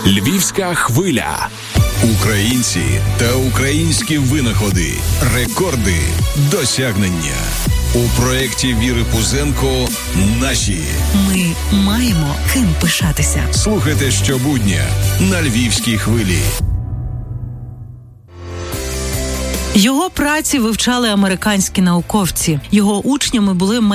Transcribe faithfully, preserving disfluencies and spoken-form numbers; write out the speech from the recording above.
Львівська хвиля. Українці та українські винаходи, рекорди, досягнення. У проєкті Віри Пузенко «Наші». Ми маємо ким пишатися. Слухайте щобудня на Львівській хвилі. Його праці вивчали американські науковці. Його учнями були